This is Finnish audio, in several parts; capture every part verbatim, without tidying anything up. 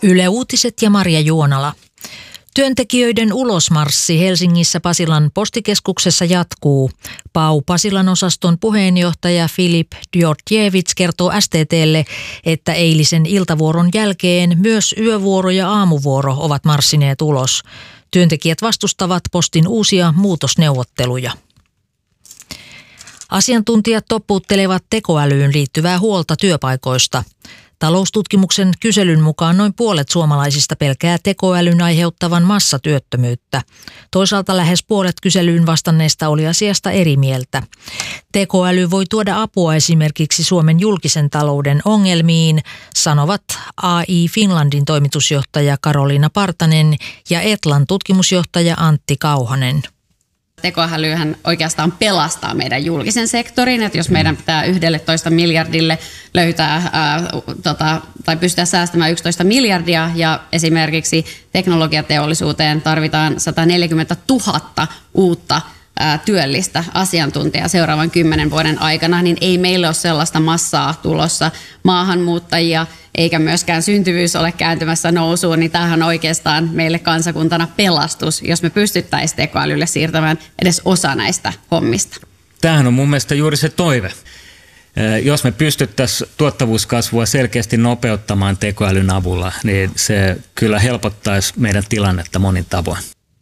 Yle Uutiset ja Marja Juonala. Työntekijöiden ulosmarssi Helsingissä Pasilan postikeskuksessa jatkuu. Pau Pasilan osaston puheenjohtaja Filip Djordjevic kertoo S T T:lle, että eilisen iltavuoron jälkeen myös yövuoro ja aamuvuoro ovat marssineet ulos. Työntekijät vastustavat postin uusia muutosneuvotteluja. Asiantuntijat toppuuttelevat tekoälyyn liittyvää huolta työpaikoista. Taloustutkimuksen kyselyn mukaan noin puolet suomalaisista pelkää tekoälyn aiheuttavan massatyöttömyyttä. Toisaalta lähes puolet kyselyyn vastanneista oli asiasta eri mieltä. Tekoäly voi tuoda apua esimerkiksi Suomen julkisen talouden ongelmiin, sanovat A I Finlandin toimitusjohtaja Karoliina Partanen ja Etlan tutkimusjohtaja Antti Kauhanen. Tekoälyhän oikeastaan pelastaa meidän julkisen sektorin, että jos meidän pitää yksitoista miljardille löytää ää, tota, tai pystyä säästämään yksitoista miljardia ja esimerkiksi teknologiateollisuuteen tarvitaan sata neljäkymmentätuhatta uutta ää, työllistä asiantuntijaa seuraavan kymmenen vuoden aikana, niin ei meillä ole sellaista massaa tulossa maahanmuuttajia, eikä myöskään syntyvyys ole kääntymässä nousuun, niin tämähän on oikeastaan meille kansakuntana pelastus, jos me pystyttäisiin tekoälylle siirtämään edes osa näistä hommista. Tämähän on mun mielestä juuri se toive. Jos me pystyttäisiin tuottavuuskasvua selkeästi nopeuttamaan tekoälyn avulla, niin se kyllä helpottaisi meidän tilannetta monin tavoin.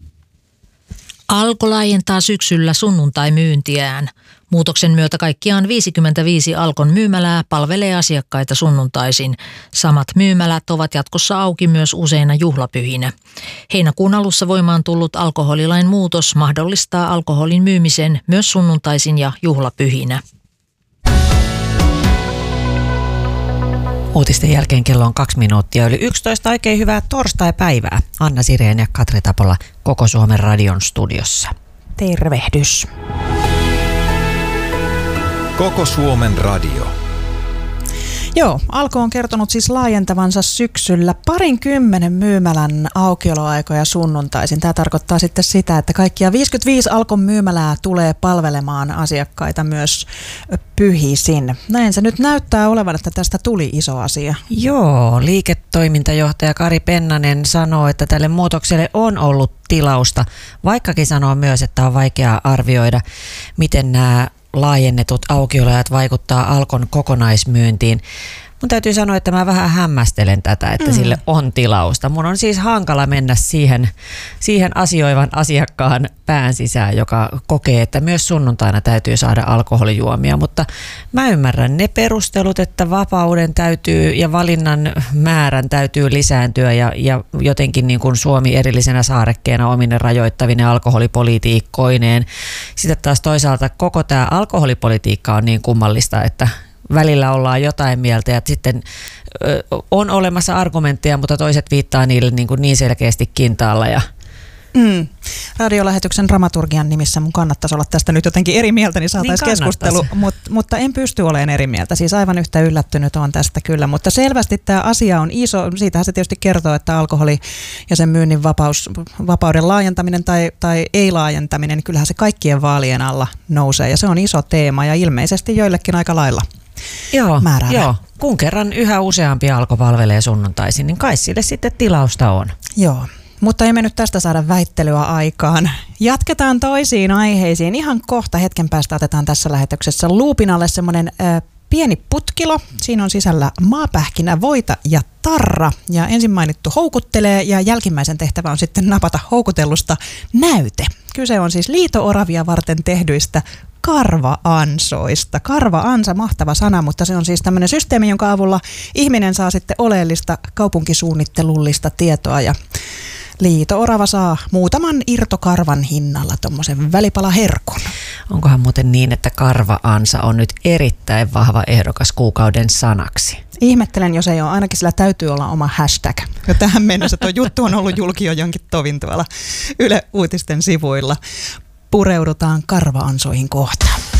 Alko laajentaa syksyllä sunnuntai-myyntiään. Muutoksen myötä kaikkiaan viisikymmentäviisi Alkon myymälää palvelee asiakkaita sunnuntaisin. Samat myymälät ovat jatkossa auki myös useina juhlapyhinä. Heinäkuun alussa voimaan tullut alkoholilain muutos mahdollistaa alkoholin myymisen myös sunnuntaisin ja juhlapyhinä. Uutisten jälkeen kello on kaksi minuuttia yli yksitoista. Oikein hyvää torstai-päivää. Anna Sireen ja Katri Tapola Koko Suomen radion studiossa. Tervehdys. Koko Suomen radio. Joo, Alko on kertonut siis laajentavansa syksyllä parinkymmenen myymälän aukioloaikoja sunnuntaisin. Tämä tarkoittaa sitten sitä, että kaikkia viisikymmentäviisi Alkon myymälää tulee palvelemaan asiakkaita myös pyhisin. Näin se nyt näyttää olevan, että tästä tuli iso asia. Joo, liiketoimintajohtaja Kari Pennanen sanoo, että tälle muutokselle on ollut tilausta, vaikkakin sanoo myös, että on vaikea arvioida, miten nämä laajennetut aukioloajat vaikuttaa Alkon kokonaismyyntiin. Mun täytyy sanoa, että mä vähän hämmästelen tätä, että mm. sille on tilausta. Mun on siis hankala mennä siihen, siihen asioivan asiakkaan pään sisään, joka kokee, että myös sunnuntaina täytyy saada alkoholijuomia. Mutta mä ymmärrän ne perustelut, että vapauden täytyy ja valinnan määrän täytyy lisääntyä ja, ja jotenkin niin kuin Suomi erillisenä saarekkeena omine rajoittavine alkoholipolitiikkoineen. Sitten taas toisaalta koko tämä alkoholipolitiikka on niin kummallista, että välillä ollaan jotain mieltä ja sitten ö, on olemassa argumentteja, mutta toiset viittaa niille niin, kuin niin selkeästi kintaalla. Ja Mm. Radiolähetyksen dramaturgian nimissä mun kannattaisi olla tästä nyt jotenkin eri mieltä, niin saataisiin niin keskustelu, Mut, mutta en pysty olemaan eri mieltä. Siis aivan yhtä yllättynyt on tästä kyllä, mutta selvästi tämä asia on iso. Siitähän se tietysti kertoo, että alkoholi ja sen myynnin vapaus, vapauden laajentaminen tai, tai ei laajentaminen, niin kyllähän se kaikkien vaalien alla nousee ja se on iso teema ja ilmeisesti joillekin aika lailla. Joo, joo, kun kerran yhä useampi Alko palvelee sunnuntaisin, niin kai sille sitten tilausta on. Joo, mutta emme nyt tästä saada väittelyä aikaan. Jatketaan toisiin aiheisiin. Ihan kohta hetken päästä otetaan tässä lähetyksessä luupin alle semmoinen äh, pieni putkilo. Siinä on sisällä maapähkinä, voita ja tarra. Ja ensin mainittu houkuttelee ja jälkimmäisen tehtävä on sitten napata houkutellusta näyte. Kyse on siis liito-oravia varten tehdyistä karva-ansoista. Karva-ansa, mahtava sana, mutta se on siis tämmöinen systeemi, jonka avulla ihminen saa sitten oleellista kaupunkisuunnittelullista tietoa ja liito-orava saa muutaman irtokarvan hinnalla tuommoisen välipalaherkun. Onkohan muuten niin, että karva-ansa on nyt erittäin vahva ehdokas kuukauden sanaksi? Ihmettelen, jos ei ole. Ainakin sillä täytyy olla oma hashtag. Ja tähän mennessä tuo juttu on ollut julki jo jonkin tovin tuolla Yle Uutisten sivuilla. Pureudutaan karva-ansoihin kohtaan.